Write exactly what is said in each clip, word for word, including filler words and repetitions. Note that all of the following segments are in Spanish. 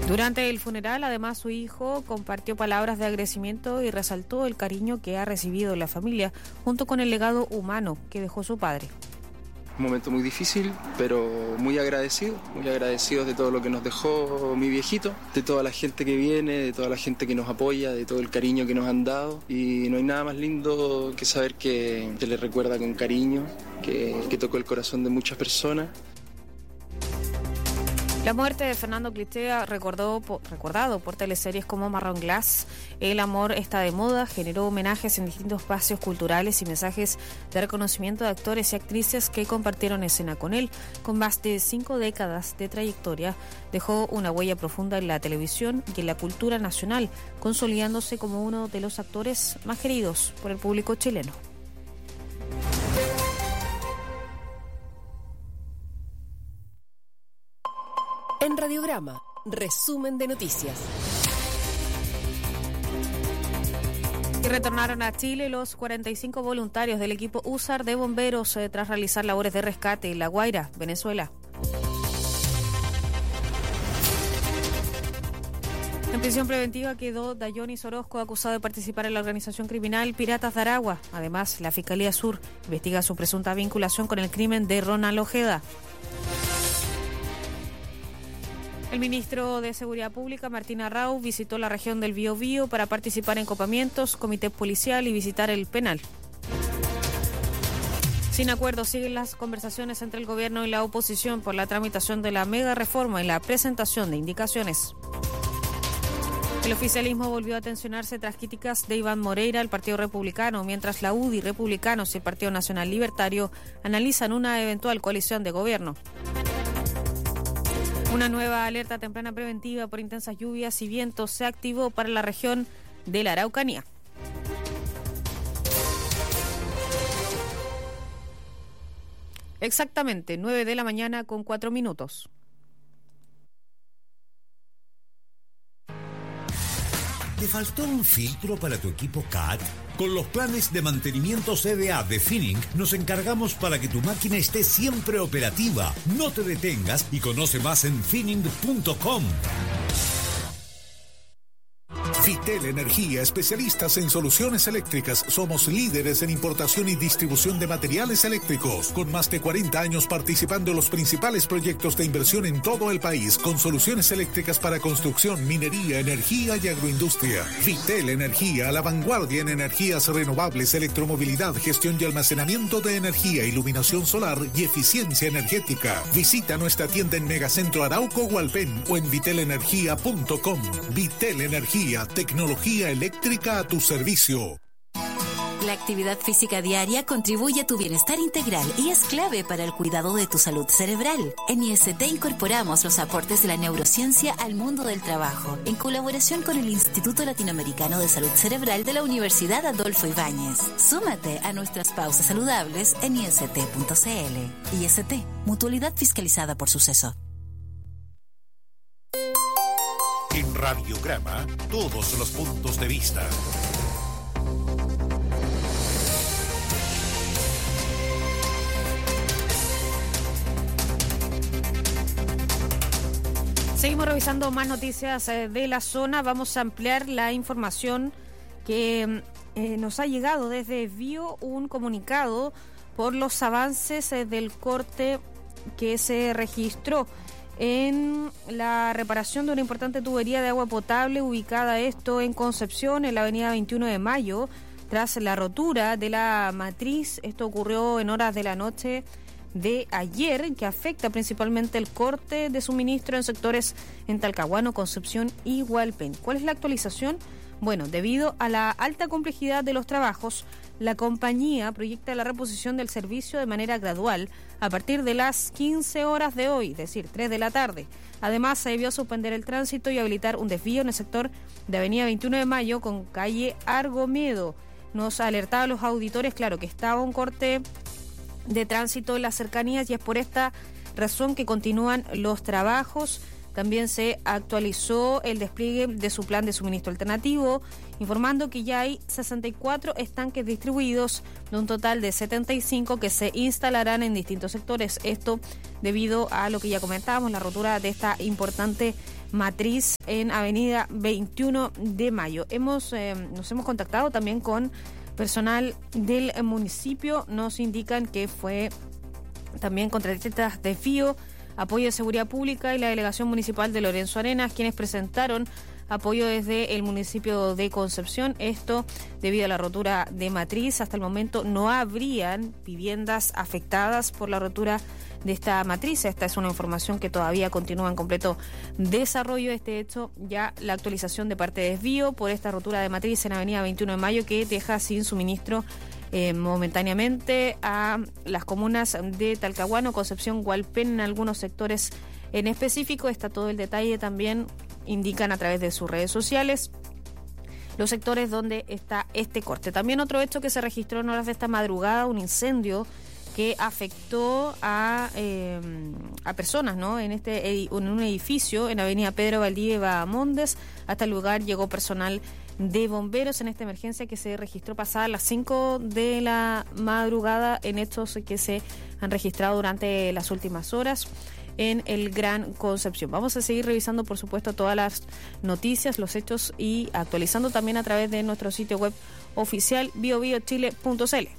Durante el funeral, además, su hijo compartió palabras de agradecimiento y resaltó el cariño que ha recibido la familia, junto con el legado humano que dejó su padre. Un momento muy difícil, pero muy agradecido, muy agradecido de todo lo que nos dejó mi viejito, de toda la gente que viene, de toda la gente que nos apoya, de todo el cariño que nos han dado. Y no hay nada más lindo que saber que se le recuerda con cariño, que, que tocó el corazón de muchas personas. La muerte de Fernando Clitea, recordó, recordado por teleseries como Marrón Glass, El amor está de moda, generó homenajes en distintos espacios culturales y mensajes de reconocimiento de actores y actrices que compartieron escena con él. Con más de cinco décadas de trayectoria, dejó una huella profunda en la televisión y en la cultura nacional, consolidándose como uno de los actores más queridos por el público chileno. En Radiograma, resumen de noticias. Y retornaron a Chile los cuarenta y cinco voluntarios del equipo U S A R de bomberos eh, tras realizar labores de rescate en La Guaira, Venezuela. En prisión preventiva quedó Dayonis Orozco, acusado de participar en la organización criminal Piratas de Aragua. Además, la Fiscalía Sur investiga su presunta vinculación con el crimen de Ronald Ojeda. El ministro de Seguridad Pública, Martín Arrau, visitó la región del Biobío para participar en copamientos, comité policial y visitar el penal. Sin acuerdo, siguen las conversaciones entre el gobierno y la oposición por la tramitación de la mega reforma y la presentación de indicaciones. El oficialismo volvió a tensionarse tras críticas de Iván Moreira al Partido Republicano, mientras la U D I, Republicanos y el Partido Nacional Libertario analizan una eventual coalición de gobierno. Una nueva alerta temprana preventiva por intensas lluvias y vientos se activó para la región de la Araucanía. Exactamente, nueve de la mañana con cuatro minutos. ¿Te faltó un filtro para tu equipo C A T? Con los planes de mantenimiento C D A de Finning nos encargamos para que tu máquina esté siempre operativa. No te detengas y conoce más en finning punto com. Vitel Energía, especialistas en soluciones eléctricas. Somos líderes en importación y distribución de materiales eléctricos, con más de cuarenta años participando en los principales proyectos de inversión en todo el país, con soluciones eléctricas para construcción, minería, energía y agroindustria. Vitel Energía, a la vanguardia en energías renovables, electromovilidad, gestión y almacenamiento de energía, iluminación solar y eficiencia energética. Visita nuestra tienda en Megacentro Arauco Hualpén o en vitel energía punto com. Vitel Energía, tecnología eléctrica a tu servicio. La actividad física diaria contribuye a tu bienestar integral y es clave para el cuidado de tu salud cerebral. En I S T incorporamos los aportes de la neurociencia al mundo del trabajo, en colaboración con el Instituto Latinoamericano de Salud Cerebral de la Universidad Adolfo Ibáñez. Súmate a nuestras pausas saludables en i s t punto c l. I S T, mutualidad fiscalizada por Suceso. En Radiograma, todos los puntos de vista. Seguimos revisando más noticias de la zona. Vamos a ampliar la información que eh, nos ha llegado desde Bio, un comunicado por los avances eh, del corte que se registró en la reparación de una importante tubería de agua potable ubicada esto en Concepción, en la avenida veintiuno de mayo, tras la rotura de la matriz. Esto ocurrió en horas de la noche de ayer, que afecta principalmente el corte de suministro en sectores en Talcahuano, Concepción y Hualpén. ¿Cuál es la actualización? Bueno, debido a la alta complejidad de los trabajos, la compañía proyecta la reposición del servicio de manera gradual a partir de las quince horas de hoy, es decir, tres de la tarde. Además, se debió suspender el tránsito y habilitar un desvío en el sector de avenida veintiuno de mayo con calle Argomedo. Nos alertaba a los auditores, claro, que estaba un corte de tránsito en las cercanías y es por esta razón que continúan los trabajos. También se actualizó el despliegue de su plan de suministro alternativo, informando que ya hay sesenta y cuatro estanques distribuidos de un total de setenta y cinco que se instalarán en distintos sectores. Esto debido a lo que ya comentábamos, la rotura de esta importante Matriz en Avenida veintiuno de Mayo. Hemos, eh, nos hemos contactado también con personal del municipio. Nos indican que fue también contratistas de Fío, Apoyo de Seguridad Pública y la Delegación Municipal de Lorenzo Arenas quienes presentaron apoyo desde el municipio de Concepción. Esto debido a la rotura de matriz. Hasta el momento no habrían viviendas afectadas por la rotura de esta matriz. Esta es una información que todavía continúa en completo desarrollo. Este hecho, ya la actualización de parte de Desvío por esta rotura de matriz en Avenida veintiuno de Mayo que deja sin suministro eh, momentáneamente a las comunas de Talcahuano, Concepción, Hualpén en algunos sectores en específico. Está todo el detalle también. Indican a través de sus redes sociales los sectores donde está este corte. También otro hecho que se registró en horas de esta madrugada, un incendio que afectó a, eh, a personas, ¿no? En este en un edificio en Avenida Pedro Valdivia Bahamondes. Hasta el lugar llegó personal de bomberos en esta emergencia que se registró pasada las cinco de la madrugada en hechos que se han registrado durante las últimas horas en el Gran Concepción. Vamos a seguir revisando, por supuesto, todas las noticias, los hechos y actualizando también a través de nuestro sitio web oficial bio bio chile punto c l.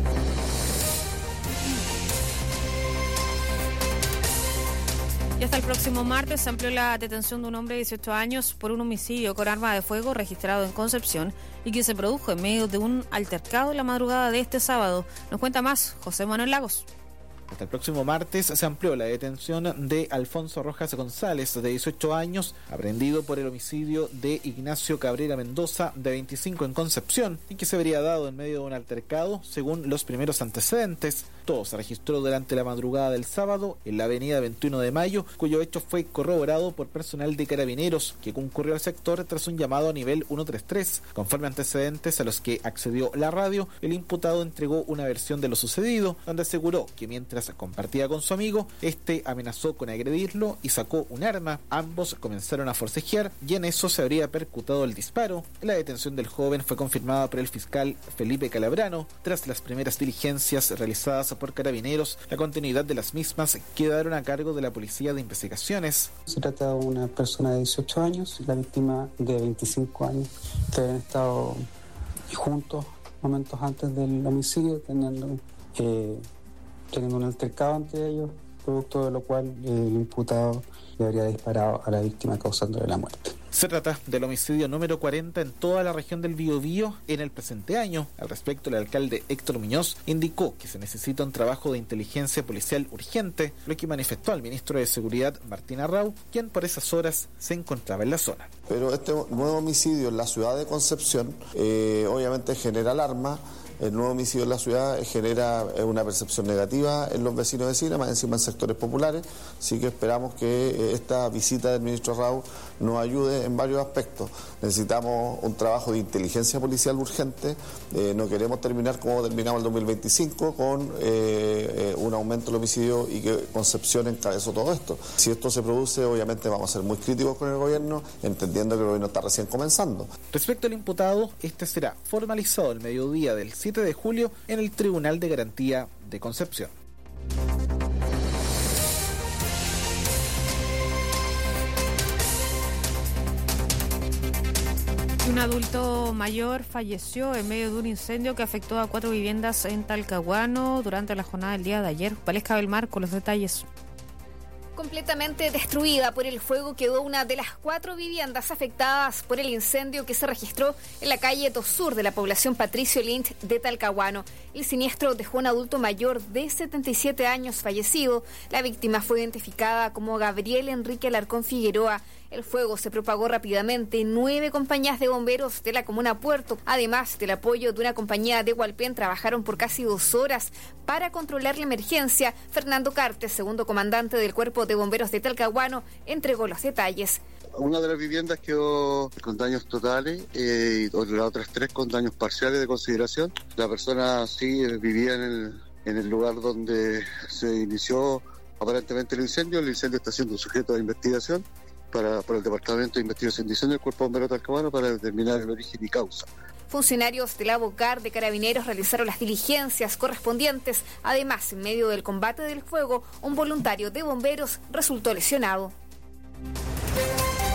Y hasta el próximo martes se amplió la detención de un hombre de dieciocho años por un homicidio con arma de fuego registrado en Concepción y que se produjo en medio de un altercado en la madrugada de este sábado. Nos cuenta más José Manuel Lagos. Hasta el próximo martes se amplió la detención de Alfonso Rojas González, de dieciocho años, aprehendido por el homicidio de Ignacio Cabrera Mendoza, de veinticinco, en Concepción, y que se habría dado en medio de un altercado, según los primeros antecedentes. Todo se registró durante la madrugada del sábado en la avenida veintiuno de Mayo, cuyo hecho fue corroborado por personal de Carabineros, que concurrió al sector tras un llamado a nivel ciento treinta y tres. Conforme antecedentes a los que accedió la radio, el imputado entregó una versión de lo sucedido, donde aseguró que mientras compartía con su amigo, este amenazó con agredirlo y sacó un arma. Ambos comenzaron a forcejear y en eso se habría percutado el disparo. La detención del joven fue confirmada por el fiscal Felipe Calabrano. Tras las primeras diligencias realizadas por Carabineros, la continuidad de las mismas quedaron a cargo de la Policía de Investigaciones. Se trata de una persona de dieciocho años, la víctima de veinticinco años, que habían estado juntos momentos antes del homicidio, teniendo eh, teniendo un altercado entre ellos, producto de lo cual eh, el imputado le habría disparado a la víctima causándole la muerte. Se trata del homicidio número cuarenta en toda la región del Biobío en el presente año. Al respecto, el alcalde Héctor Muñoz indicó que se necesita un trabajo de inteligencia policial urgente, lo que manifestó al ministro de Seguridad, Martín Arrau, quien por esas horas se encontraba en la zona. Pero este nuevo homicidio en la ciudad de Concepción eh, obviamente genera alarma. El nuevo homicidio en la ciudad genera una percepción negativa en los vecinos y vecinas, más encima en sectores populares, así que esperamos que esta visita del ministro Arrau nos ayude en varios aspectos. Necesitamos un trabajo de inteligencia policial urgente, eh, no queremos terminar como terminamos el dos mil veinticinco con eh, eh, un aumento del homicidio y que Concepción encabezó todo esto. Si esto se produce, obviamente vamos a ser muy críticos con el gobierno, entendiendo que el gobierno está recién comenzando. Respecto al imputado, este será formalizado el mediodía del siete de julio en el Tribunal de Garantía de Concepción. Un adulto mayor falleció en medio de un incendio que afectó a cuatro viviendas en Talcahuano durante la jornada del día de ayer. Valesca Belmar con los detalles. Completamente destruida por el fuego quedó una de las cuatro viviendas afectadas por el incendio que se registró en la calle dos Sur de la población Patricio Lynch de Talcahuano. El siniestro dejó un adulto mayor de setenta y siete años fallecido. La víctima fue identificada como Gabriel Enrique Alarcón Figueroa. El fuego se propagó rápidamente. Nueve compañías de bomberos de la comuna Puerto, además del apoyo de una compañía de Hualpén, trabajaron por casi dos horas para controlar la emergencia. Fernando Cartes, segundo comandante del Cuerpo de Bomberos de Talcahuano, entregó los detalles. Una de las viviendas quedó con daños totales eh, y las otras tres con daños parciales de consideración. La persona sí vivía en el, en el lugar donde se inició aparentemente el incendio. El incendio está siendo sujeto de investigación para, por el Departamento de Investigación y Diseño del Cuerpo de Bomberos de Talcahuano para determinar el origen y causa. Funcionarios de la BOCAR de Carabineros realizaron las diligencias correspondientes. Además, en medio del combate del fuego, un voluntario de bomberos resultó lesionado.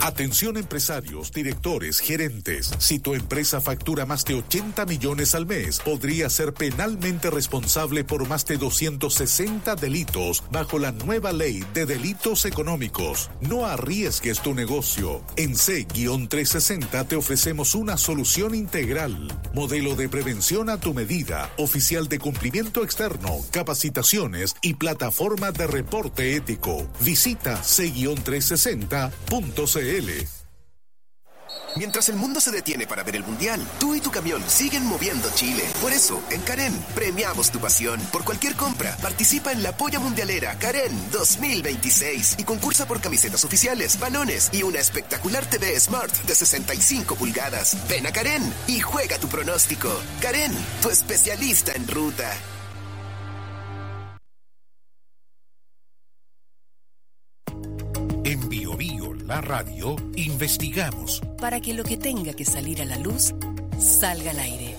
Atención empresarios, directores, gerentes. Si tu empresa factura más de ochenta millones al mes, podría ser penalmente responsable por más de doscientos sesenta delitos bajo la nueva ley de delitos económicos. No arriesgues tu negocio. En C trescientos sesenta te ofrecemos una solución integral. Modelo de prevención a tu medida, oficial de cumplimiento externo, capacitaciones y plataforma de reporte ético. Visita C trescientos sesenta punto c l. Mientras el mundo se detiene para ver el Mundial, tú y tu camión siguen moviendo Chile. Por eso, en Karen, premiamos tu pasión. Por cualquier compra, participa en la Polla Mundialera Karen dos mil veintiséis y concursa por camisetas oficiales, balones y una espectacular T V Smart de sesenta y cinco pulgadas. Ven a Karen y juega tu pronóstico. Karen, tu especialista en ruta. En Bio Bio, la radio, investigamos para que lo que tenga que salir a la luz salga al aire.